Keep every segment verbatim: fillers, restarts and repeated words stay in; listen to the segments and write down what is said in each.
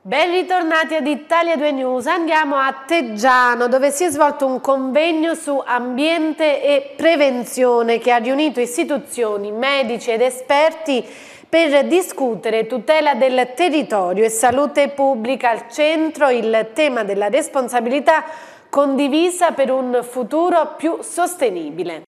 Ben ritornati ad Italia due News, andiamo a Teggiano dove si è svolto un convegno su ambiente e prevenzione che ha riunito istituzioni, medici ed esperti per discutere tutela del territorio e salute pubblica. Al centro il tema della responsabilità condivisa per un futuro più sostenibile.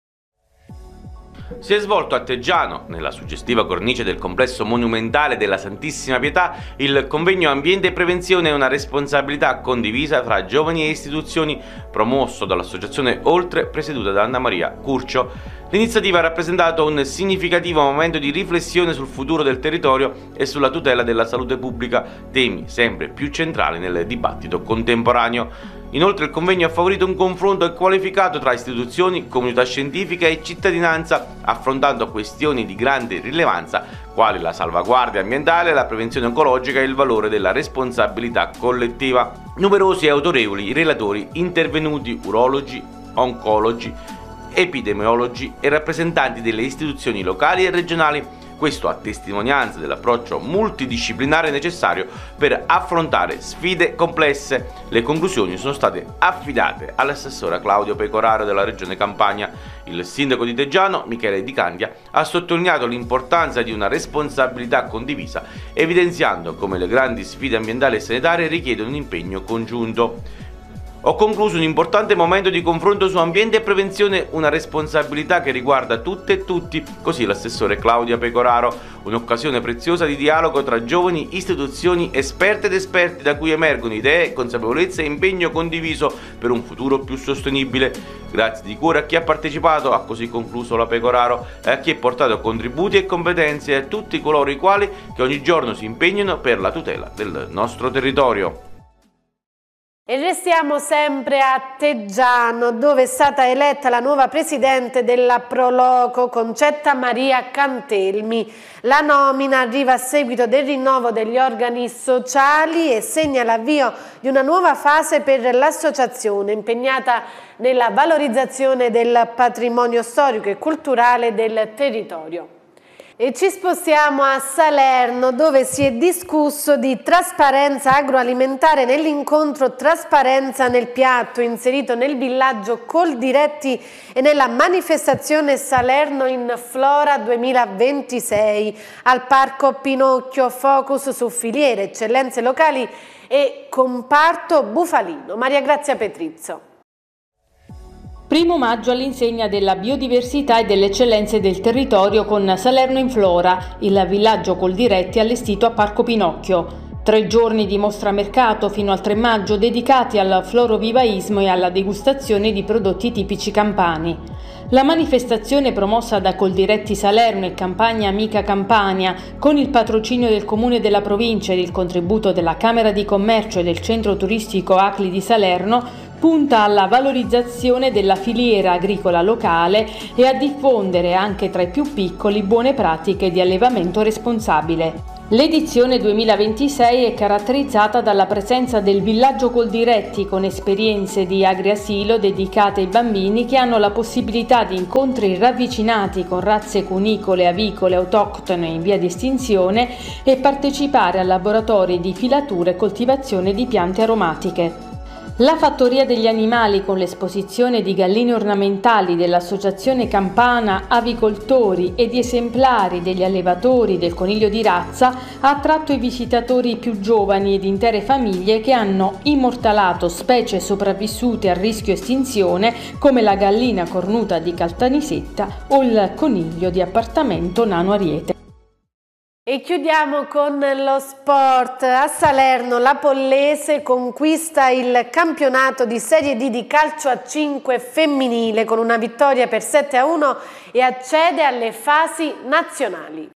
Si è svolto a Teggiano, nella suggestiva cornice del complesso monumentale della Santissima Pietà, il convegno Ambiente e Prevenzione è una responsabilità condivisa tra giovani e istituzioni, promosso dall'associazione Oltre, presieduta da Anna Maria Curcio. L'iniziativa ha rappresentato un significativo momento di riflessione sul futuro del territorio e sulla tutela della salute pubblica, temi sempre più centrali nel dibattito contemporaneo. Inoltre il convegno ha favorito un confronto qualificato tra istituzioni, comunità scientifica e cittadinanza, affrontando questioni di grande rilevanza quali la salvaguardia ambientale, la prevenzione oncologica e il valore della responsabilità collettiva. Numerosi e autorevoli i relatori intervenuti, urologi, oncologi, epidemiologi e rappresentanti delle istituzioni locali e regionali. Questo a testimonianza dell'approccio multidisciplinare necessario per affrontare sfide complesse. Le conclusioni sono state affidate all'assessore Claudio Pecoraro della Regione Campania. Il sindaco di Teggiano, Michele Di Candia, ha sottolineato l'importanza di una responsabilità condivisa, evidenziando come le grandi sfide ambientali e sanitarie richiedono un impegno congiunto. Ho concluso un importante momento di confronto su ambiente e prevenzione, una responsabilità che riguarda tutte e tutti, così l'assessore Claudia Pecoraro, un'occasione preziosa di dialogo tra giovani, istituzioni, esperte ed esperti da cui emergono idee, consapevolezza e impegno condiviso per un futuro più sostenibile. Grazie di cuore a chi ha partecipato, ha così concluso la Pecoraro, e a chi ha portato contributi e competenze, e a tutti coloro i quali che ogni giorno si impegnano per la tutela del nostro territorio. E restiamo sempre a Teggiano, dove è stata eletta la nuova presidente della Proloco, Concetta Maria Cantelmi. La nomina arriva a seguito del rinnovo degli organi sociali e segna l'avvio di una nuova fase per l'associazione, impegnata nella valorizzazione del patrimonio storico e culturale del territorio. E ci spostiamo a Salerno dove si è discusso di trasparenza agroalimentare nell'incontro Trasparenza nel piatto inserito nel villaggio Coldiretti e nella manifestazione Salerno in Flora duemilaventisei. Al Parco Pinocchio focus su filiere, eccellenze locali e comparto bufalino. Maria Grazia Petrizzo. Primo maggio all'insegna della biodiversità e delle eccellenze del territorio con Salerno in Flora, il villaggio Coldiretti allestito a Parco Pinocchio. Tre giorni di mostra mercato fino al tre maggio dedicati al florovivaismo e alla degustazione di prodotti tipici campani. La manifestazione promossa da Coldiretti Salerno e Campagna Amica Campania, con il patrocinio del Comune della Provincia ed il contributo della Camera di Commercio e del Centro Turistico Acli di Salerno, punta alla valorizzazione della filiera agricola locale e a diffondere anche tra i più piccoli buone pratiche di allevamento responsabile. L'edizione duemilaventisei è caratterizzata dalla presenza del villaggio Coldiretti con esperienze di agriasilo dedicate ai bambini che hanno la possibilità di incontri ravvicinati con razze cunicole, avicole, autoctone in via di estinzione e partecipare a laboratori di filatura e coltivazione di piante aromatiche. La fattoria degli animali con l'esposizione di galline ornamentali dell'Associazione Campana Avicoltori e di esemplari degli allevatori del coniglio di razza ha attratto i visitatori più giovani ed intere famiglie che hanno immortalato specie sopravvissute a rischio estinzione come la gallina cornuta di Caltanissetta o il coniglio di appartamento nano ariete. E chiudiamo con lo sport. A Salerno la Pollese conquista il campionato di Serie D di calcio a cinque femminile con una vittoria per sette a uno e accede alle fasi nazionali.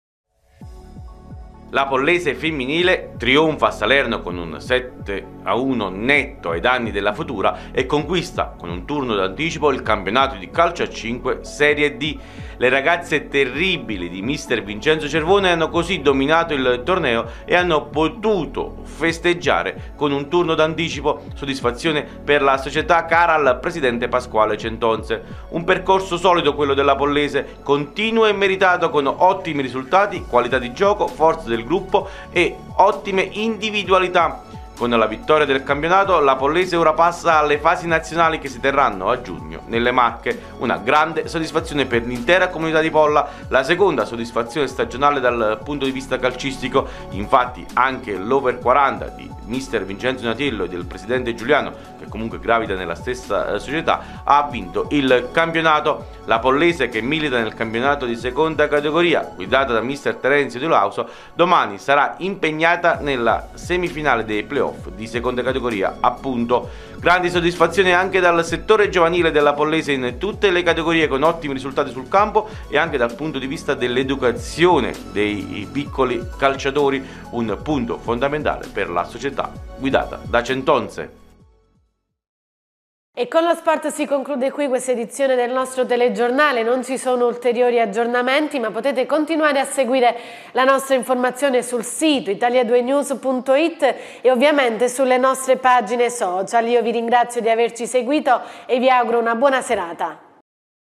La Pollese femminile trionfa a Salerno con un sette a uno netto ai danni della Futura e conquista con un turno d'anticipo il campionato di calcio a cinque Serie D. Le ragazze terribili di mister Vincenzo Cervone hanno così dominato il torneo e hanno potuto festeggiare con un turno d'anticipo. Soddisfazione per la società cara al presidente Pasquale Centonze. Un percorso solido quello della Pollese, continuo e meritato con ottimi risultati, qualità di gioco, forza del del gruppo e ottime individualità. Con la vittoria del campionato, la Pollese ora passa alle fasi nazionali che si terranno a giugno nelle Marche. Una grande soddisfazione per l'intera comunità di Polla, la seconda soddisfazione stagionale dal punto di vista calcistico. Infatti anche l'Over quaranta di mister Vincenzo Natiello e del presidente Giuliano, che comunque gravita nella stessa società, ha vinto il campionato. La Pollese, che milita nel campionato di seconda categoria, guidata da mister Terenzio De Lauso, domani sarà impegnata nella semifinale dei playoff di seconda categoria, appunto. Grandi soddisfazioni anche dal settore giovanile della Pollese in tutte le categorie, con ottimi risultati sul campo e anche dal punto di vista dell'educazione dei piccoli calciatori, un punto fondamentale per la società guidata da Centonze. E con lo sport si conclude qui questa edizione del nostro telegiornale. Non ci sono ulteriori aggiornamenti, ma potete continuare a seguire la nostra informazione sul sito italia due news punto it e ovviamente sulle nostre pagine social. Io vi ringrazio di averci seguito e vi auguro una buona serata.